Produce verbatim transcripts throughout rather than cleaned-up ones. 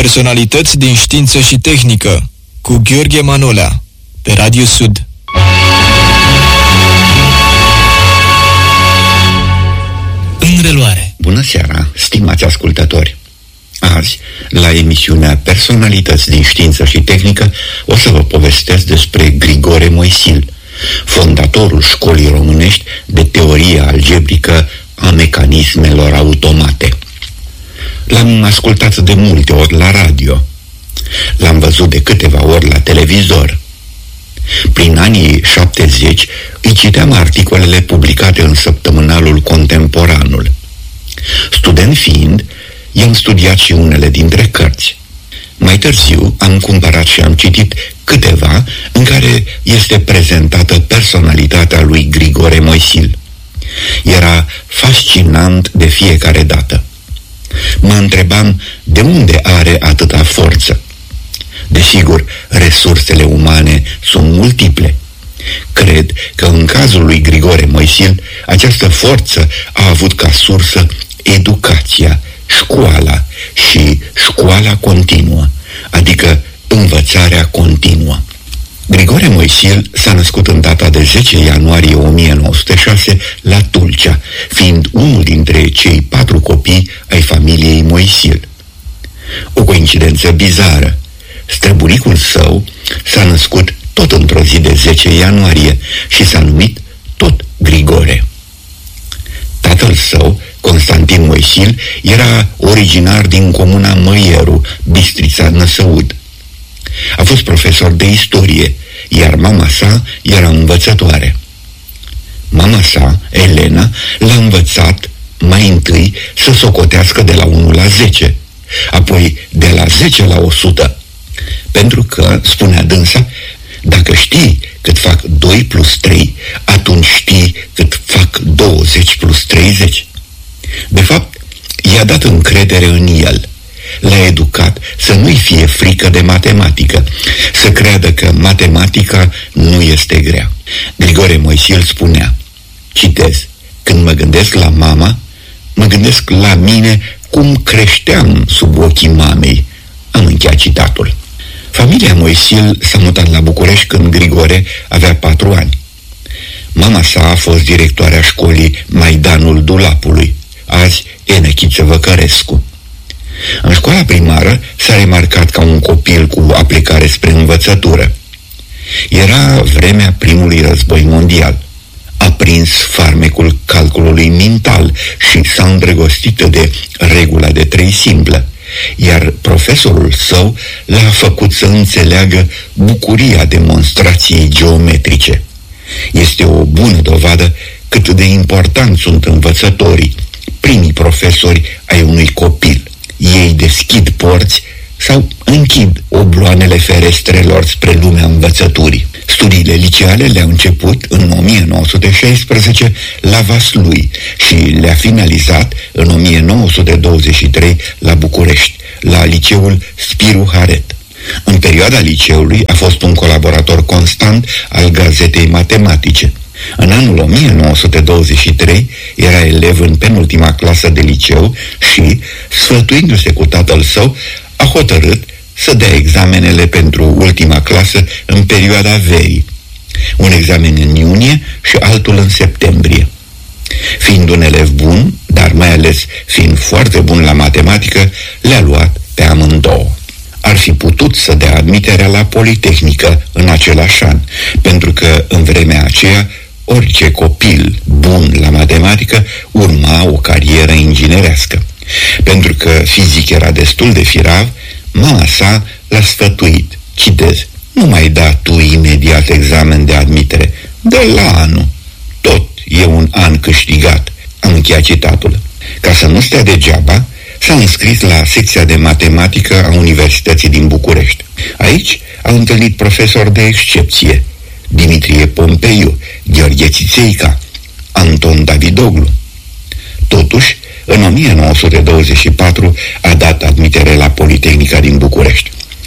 Personalități din știință și tehnică cu Gheorghe Manolea pe Radio Sud. În reluare. Bună seara, stimați ascultători! Azi, la emisiunea Personalități din știință și tehnică, o să vă povestesc despre Grigore Moisil, fondatorul școlii românești de teorie algebrică a mecanismelor automate. L-am ascultat de multe ori la radio. L-am văzut de câteva ori la televizor. Prin anii șaptezeci îi citeam articolele publicate în săptămânalul Contemporanul. Student fiind, i-am studiat și unele dintre cărți. Mai târziu am cumpărat și am citit câteva în care este prezentată personalitatea lui Grigore Moisil. Era fascinant de fiecare dată. Mă întrebam de unde are atâta forță. Desigur, resursele umane sunt multiple. Cred că în cazul lui Grigore Moisil, această forță a avut ca sursă educația, școala și școala continuă, adică învățarea continuă. Grigore Moisil s-a născut în data de zece ianuarie o mie nouă sute șase la Tulcea, fiind unul dintre cei patru copii ai familiei Moisil. O coincidență bizară. Străbunicul său s-a născut tot într-o zi de zece ianuarie și s-a numit tot Grigore. Tatăl său, Constantin Moisil, era originar din comuna Măieru, Bistrița Năsăud. A fost profesor de istorie, iar mama sa era învățătoare. Mama sa, Elena, l-a învățat mai întâi să socotească de la unu la zece, apoi de la zece la o sută, pentru că, spunea dânsa, dacă știi cât fac doi plus trei, atunci știi cât fac douăzeci plus treizeci. De fapt, i-a dat încredere în el. L-a educat să nu-i fie frică de matematică, să creadă că matematica nu este grea. Grigore Moisil spunea, citez, când mă gândesc la mama, mă gândesc la mine cum creșteam sub ochii mamei. Am încheiat citatul. Familia Moisil s-a mutat la București când Grigore avea patru ani. Mama sa a fost directoarea școlii Maidanul Dulapului, azi Enechiță Văcărescu. În școala primară s-a remarcat ca un copil cu aplicare spre învățătură. Era vremea primului război mondial. A prins farmecul calculului mental și s-a îndrăgostit de regula de trei simplă, iar profesorul său l-a făcut să înțeleagă bucuria demonstrației geometrice. Este o bună dovadă cât de important sunt învățătorii, primii profesori ai unui copil. Ei deschid porți sau închid obloanele ferestrelor spre lumea învățăturii. Studiile liceale le-a început în o mie nouă sute șaisprezece la Vaslui și le-a finalizat în o mie nouă sute douăzeci și trei la București, la liceul Spiru Haret. În perioada liceului a fost un colaborator constant al Gazetei Matematice. În anul o mie nouă sute douăzeci și trei era elev în penultima clasă de liceu și, sfătuindu-se cu tatăl său, a hotărât să dea examenele pentru ultima clasă în perioada verii. Un examen în iunie și altul în septembrie. Fiind un elev bun, dar mai ales fiind foarte bun la matematică, le-a luat pe amândouă. Ar fi putut să dea admiterea la Politehnică în același an, pentru că în vremea aceea orice copil bun la matematică urma o carieră inginerească. Pentru că fizic era destul de firav, mama sa l-a sfătuit, citez, nu mai da tu imediat examen de admitere, dă la anul, tot e un an câștigat. Am încheiat citatul. Ca să nu stea degeaba, s-a înscris la secția de matematică a Universității din București. Aici a întâlnit profesori de excepție, Dimitrie Pompeiu, Gheorghe Țițeica, Anton Davidoglu. Totuși, în o mie nouă sute douăzeci și patru a dat admitere la Politehnica din București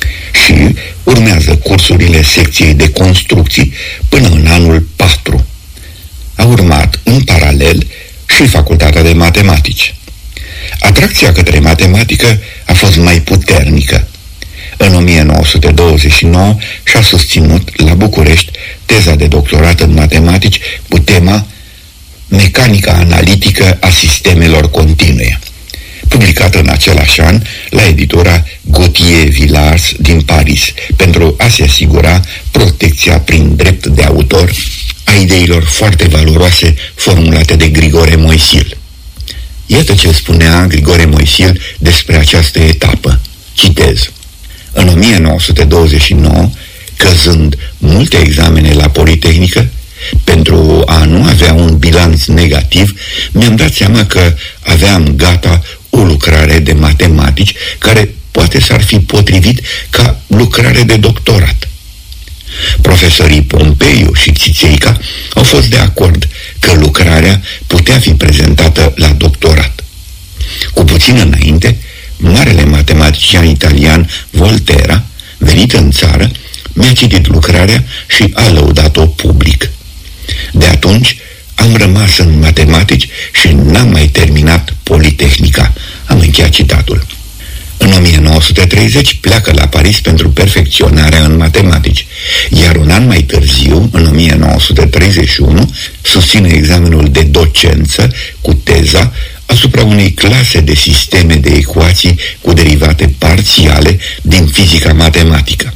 și urmează cursurile secției de construcții până în anul patru. A urmat în paralel și facultatea de matematici. Atracția către matematică a fost mai puternică. În o mie nouă sute douăzeci și nouă și-a susținut la București teza de doctorat în matematici cu tema Mecanica analitică a sistemelor continue, publicată în același an la editura Gauthier Villars din Paris, pentru a se asigura protecția prin drept de autor a ideilor foarte valoroase formulate de Grigore Moisil. Iată ce spunea Grigore Moisil despre această etapă. Citez. În o mie nouă sute douăzeci și nouă, căzând multe examene la Politehnică, pentru a nu avea un bilanț negativ, mi-am dat seama că aveam gata o lucrare de matematici care poate s-ar fi potrivit ca lucrare de doctorat. Profesorii Pompeiu și Țițeica au fost de acord că lucrarea putea fi prezentată la doctorat. Cu puțin înainte, marele matematician italian Volterra, venit în țară, mi-a citit lucrarea și a lăudat-o public. De atunci am rămas în matematici și n-am mai terminat Politehnica. Am încheiat citatul. În o mie nouă sute treizeci pleacă la Paris pentru perfecționarea în matematici, iar un an mai târziu, în o mie nouă sute treizeci și unu, susține examenul de docență cu teza asupra unei clase de sisteme de ecuații cu derivate parțiale din fizica matematică.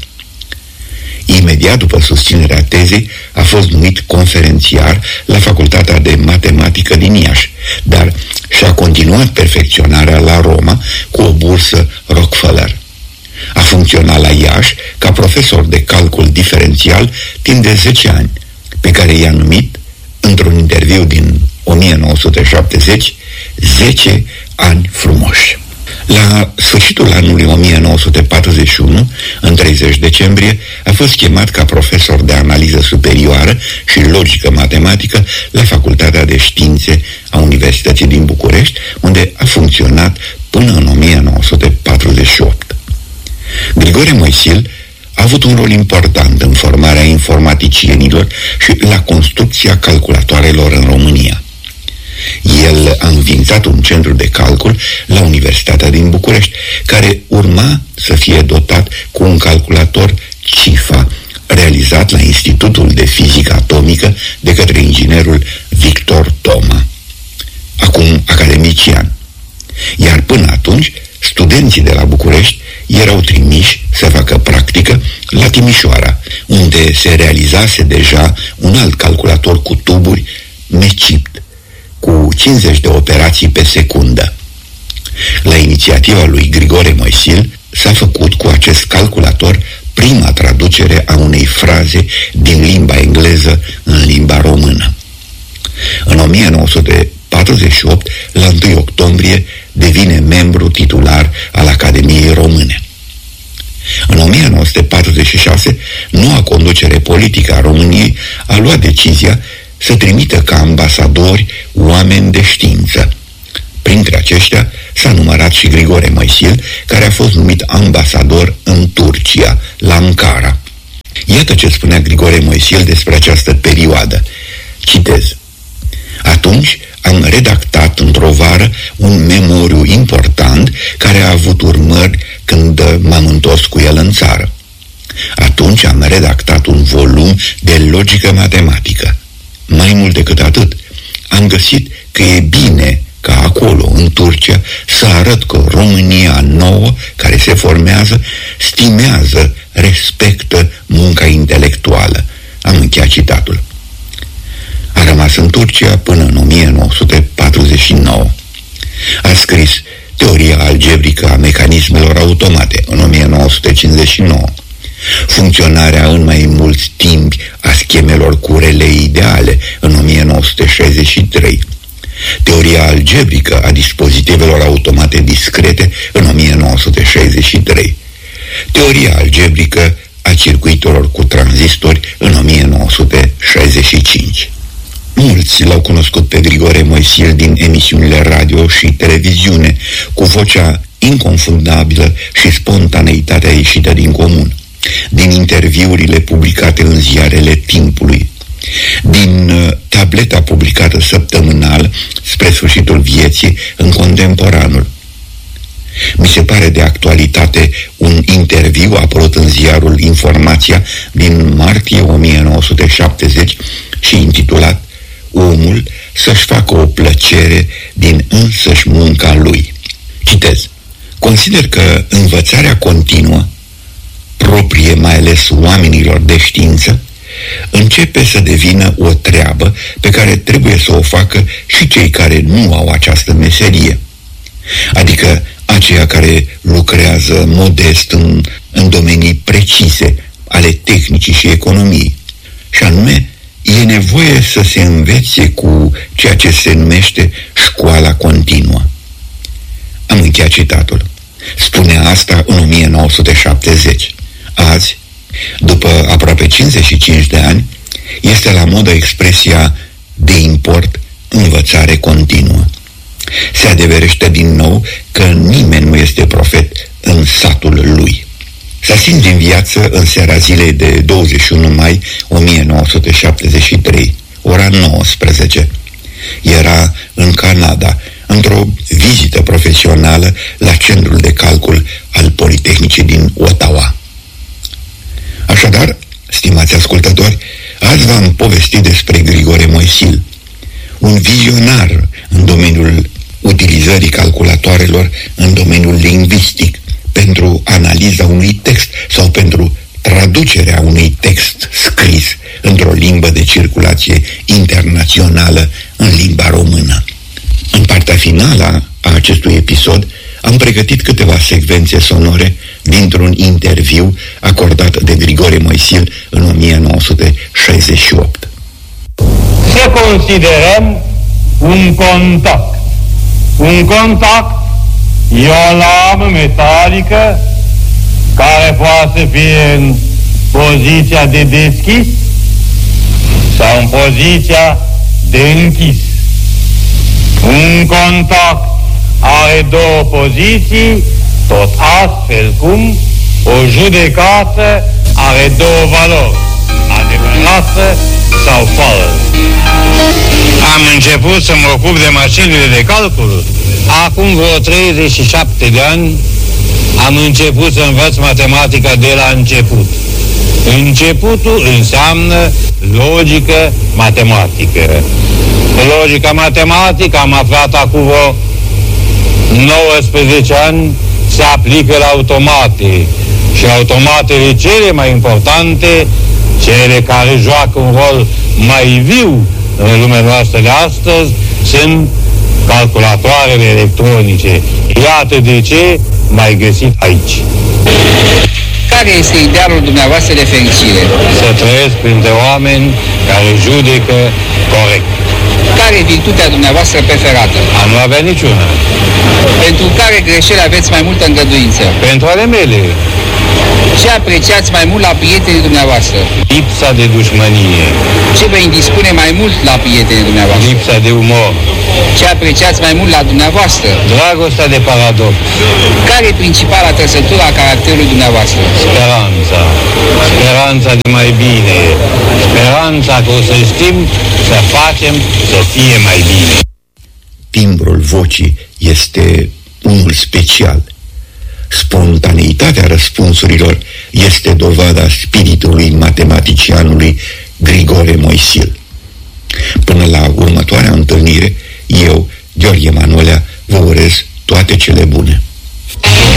Imediat după susținerea tezei, a fost numit conferențiar la Facultatea de Matematică din Iași, dar și-a continuat perfecționarea la Roma cu o bursă Rockefeller. A funcționat la Iași ca profesor de calcul diferențial timp de zece ani, pe care i-a numit, într-un interviu din o mie nouă sute șaptezeci, zece ani frumoși. La sfârșitul anului o mie nouă sute patruzeci și unu, în treizeci decembrie, a fost chemat ca profesor de analiză superioară și logică matematică la Facultatea de Științe a Universității din București, unde a funcționat până în o mie nouă sute patruzeci și opt. Grigore Moisil a avut un rol important în formarea informaticienilor și la construcția calculatoarelor în România. El a înființat un centru de calcul la Universitatea din București, care urma să fie dotat cu un calculator CIFA, realizat la Institutul de Fizică Atomică de către inginerul Victor Toma, acum academician. Iar până atunci, studenții de la București erau trimiși să facă practică la Timișoara, unde se realizase deja un alt calculator cu tuburi, MECIPT, cu cincizeci de operații pe secundă. La inițiativa lui Grigore Moisil s-a făcut cu acest calculator prima traducere a unei fraze din limba engleză în limba română. În o mie nouă sute patruzeci și opt, la întâi octombrie, devine membru titular al Academiei Române. În o mie nouă sute patruzeci și șase, noua conducere politică a României a luat decizia să trimită ca ambasadori oameni de știință. Printre aceștia s-a numărat și Grigore Moisil, care a fost numit ambasador în Turcia, la Ankara. Iată ce spunea Grigore Moisil despre această perioadă. Citez. Atunci am redactat într-o vară un memoriu important care a avut urmări când m-am întors cu el în țară. Atunci am redactat un volum de logică matematică. Mai mult decât atât, am găsit că e bine ca acolo, în Turcia, să arăt că România nouă, care se formează, stimează, respectă munca intelectuală. Am încheiat citatul. A rămas în Turcia până în o mie nouă sute patruzeci și nouă. A scris Teoria algebrică a mecanismelor automate în o mie nouă sute cincizeci și nouă. Funcționarea în mai mulți timpi a schemelor cu rele ideale în o mie nouă sute șaizeci și trei. Teoria algebrică a dispozitivelor automate discrete în o mie nouă sute șaizeci și trei. Teoria algebrică a circuitelor cu tranzistori în o mie nouă sute șaizeci și cinci. Mulți l-au cunoscut pe Grigore Moisil din emisiunile radio și televiziune, cu vocea inconfundabilă și spontaneitatea ieșită din comun, din interviurile publicate în ziarele timpului, din uh, tableta publicată săptămânal spre sfârșitul vieții în Contemporanul, Mi se pare de actualitate un interviu apărut în ziarul Informația din martie o mie nouă sute șaptezeci și intitulat Omul să-și facă o plăcere din însăși munca lui. Citez. Consider că învățarea continuă, proprie mai ales oamenilor de știință, începe să devină o treabă pe care trebuie să o facă și cei care nu au această meserie, adică aceia care lucrează modest în, în domenii precise ale tehnicii și economiei. Și anume, e nevoie să se învețe cu ceea ce se numește școala continuă. Am încheiat citatul. Spunea asta în o mie nouă sute șaptezeci. Azi, după aproape cincizeci și cinci de ani, este la modă expresia de import învățare continuă. Se adeverește din nou că nimeni nu este profet în satul lui. S-a stins din viață în seara zilei de douăzeci și unu mai o mie nouă sute șaptezeci și trei, ora nouăsprezece. Era în Canada, într-o vizită profesională la centrul de calcul al Politehnicii din Ottawa. Așadar, stimați ascultători, azi v-am povestit despre Grigore Moisil, un vizionar în domeniul utilizării calculatoarelor în domeniul lingvistic, pentru analiza unui text sau pentru traducerea unui text scris într-o limbă de circulație internațională în limba română. În partea finală a acestui episod am pregătit câteva secvențe sonore dintr-un interviu acordat de Grigore Moisil în o mie nouă sute șaizeci și opt. Să considerăm un contact. Un contact e o lamă metalică care poate să fie în poziția de deschis sau în poziția de închis. Un contact are două poziții, tot astfel cum o judecată are două valori, adevărată sau falsă. Am început să mă ocup de mașinile de calcul. Acum vreo treizeci și șapte de ani am început să învăț matematica de la început. Începutul înseamnă logică matematică. Logica matematică, am aflat acum vreo nouăsprezece ani, se aplică la automate. Și automatele cele mai importante, cele care joacă un rol mai viu în lumea noastră de astăzi, sunt calculatoarele electronice. Iată de ce m-ai găsit aici. Care este idealul dumneavoastră de fericire? Să trăiesc printre oameni care judecă corect. Care e virtutea dumneavoastră preferată? A nu avea niciuna. Pentru care greșeli aveți mai multă îngăduință? Pentru ale mele. Ce apreciați mai mult la prietenii dumneavoastră? Lipsa de dușmănie. Ce vă indispune mai mult la prietenii dumneavoastră? Lipsa de umor. Ce apreciați mai mult la dumneavoastră? Dragostea de paradox. Care e principala trăsătură a caracterului dumneavoastră? Speranța. Speranța de mai bine. Speranța că o să știm să facem să fie mai bine. Timbrul vocii este unul special. Spontaneitatea răspunsurilor este dovada spiritului matematicianului Grigore Moisil. Până la următoarea întâlnire, eu, Gheorghe Manolea, vă urez toate cele bune.